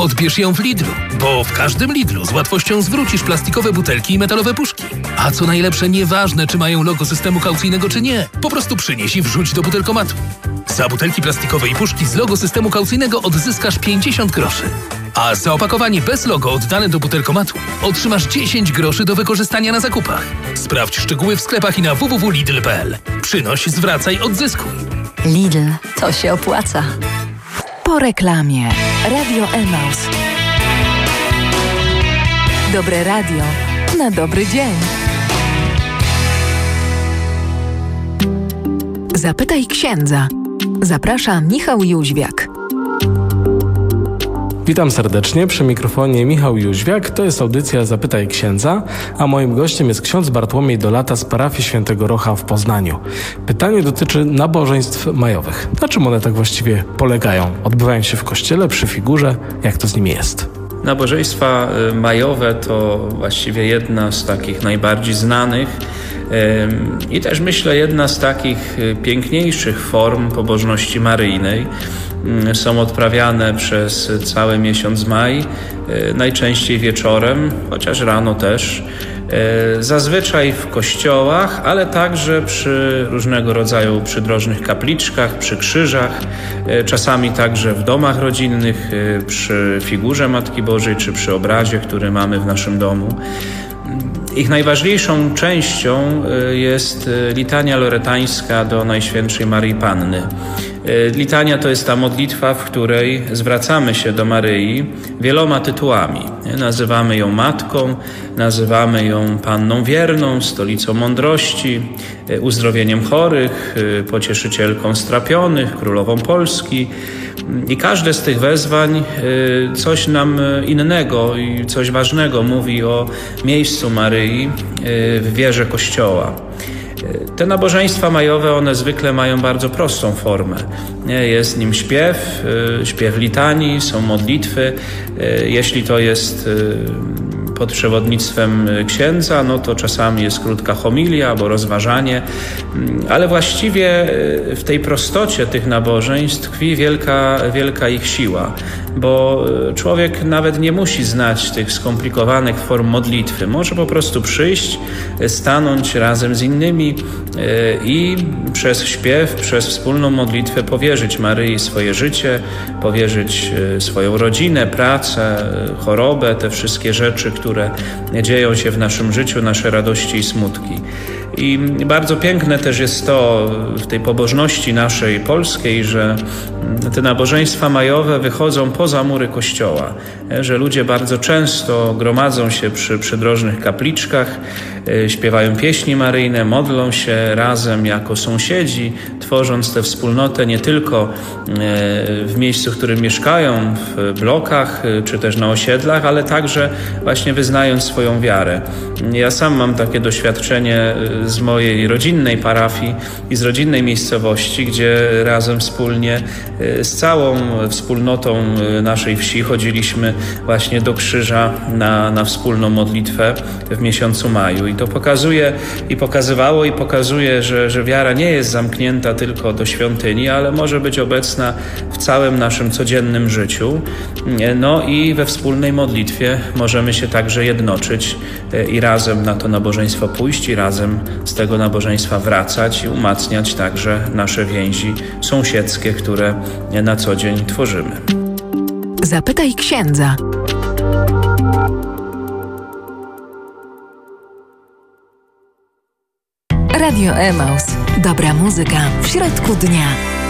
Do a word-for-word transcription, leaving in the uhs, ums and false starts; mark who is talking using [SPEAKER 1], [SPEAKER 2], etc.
[SPEAKER 1] Odbierz ją w Lidlu, bo w każdym Lidlu z łatwością zwrócisz plastikowe butelki i metalowe puszki. A co najlepsze, nieważne czy mają logo systemu kaucyjnego czy nie, po prostu przynieś i wrzuć do butelkomatu. Za butelki plastikowe i puszki z logo systemu kaucyjnego odzyskasz pięćdziesiąt groszy. A za opakowanie bez logo oddane do butelkomatu otrzymasz dziesięć groszy do wykorzystania na zakupach. Sprawdź szczegóły w sklepach i na w w w kropka lidl kropka p l. Przynoś, zwracaj, odzyskuj.
[SPEAKER 2] Lidl, to się opłaca. Po reklamie. Radio Emaus. Dobre radio na dobry dzień. Zapytaj księdza. Zaprasza Michał Jóźwiak.
[SPEAKER 3] Witam serdecznie, przy mikrofonie Michał Jóźwiak, to jest audycja Zapytaj Księdza, a moim gościem jest ksiądz Bartłomiej Dolata z parafii Świętego Rocha w Poznaniu. Pytanie dotyczy nabożeństw majowych. Na czym one tak właściwie polegają? Odbywają się w kościele, przy figurze? Jak to z nimi jest?
[SPEAKER 4] Nabożeństwa majowe to właściwie jedna z takich najbardziej znanych i też myślę jedna z takich piękniejszych form pobożności maryjnej. Są odprawiane przez cały miesiąc maj, najczęściej wieczorem, chociaż rano też. Zazwyczaj w kościołach, ale także przy różnego rodzaju przydrożnych kapliczkach, przy krzyżach, czasami także w domach rodzinnych, przy figurze Matki Bożej czy przy obrazie, który mamy w naszym domu. Ich najważniejszą częścią jest litania loretańska do Najświętszej Maryi Panny. Litania to jest ta modlitwa, w której zwracamy się do Maryi wieloma tytułami. Nazywamy ją Matką, nazywamy ją Panną Wierną, Stolicą Mądrości, Uzdrowieniem Chorych, Pocieszycielką Strapionych, Królową Polski. I każde z tych wezwań coś nam innego i coś ważnego mówi o miejscu Maryi w wierze Kościoła. Te nabożeństwa majowe, one zwykle mają bardzo prostą formę. Jest nim śpiew, śpiew litanii, są modlitwy. Jeśli to jest pod przewodnictwem księdza, no to czasami jest krótka homilia albo rozważanie, ale właściwie w tej prostocie tych nabożeństw tkwi wielka, wielka ich siła, bo człowiek nawet nie musi znać tych skomplikowanych form modlitwy. Może po prostu przyjść, stanąć razem z innymi i przez śpiew, przez wspólną modlitwę powierzyć Maryi swoje życie, powierzyć swoją rodzinę, pracę, chorobę, te wszystkie rzeczy, które dzieją się w naszym życiu, nasze radości i smutki. I bardzo piękne też jest to w tej pobożności naszej polskiej, że te nabożeństwa majowe wychodzą poza mury kościoła, że ludzie bardzo często gromadzą się przy przydrożnych kapliczkach, śpiewają pieśni maryjne, modlą się razem jako sąsiedzi, tworząc tę wspólnotę nie tylko w miejscu, w którym mieszkają, w blokach czy też na osiedlach, ale także właśnie wyznając swoją wiarę. Ja sam mam takie doświadczenie z mojej rodzinnej parafii i z rodzinnej miejscowości, gdzie razem wspólnie z całą wspólnotą naszej wsi chodziliśmy właśnie do krzyża na, na wspólną modlitwę w miesiącu maju. I to pokazuje i pokazywało i pokazuje, że, że wiara nie jest zamknięta tylko do świątyni, ale może być obecna w całym naszym codziennym życiu. No i we wspólnej modlitwie możemy się także jednoczyć i razem na to nabożeństwo pójść i razem z tego nabożeństwa wracać i umacniać także nasze więzi sąsiedzkie, które na co dzień tworzymy.
[SPEAKER 2] Zapytaj księdza. Radio Emaus. Dobra muzyka w środku dnia.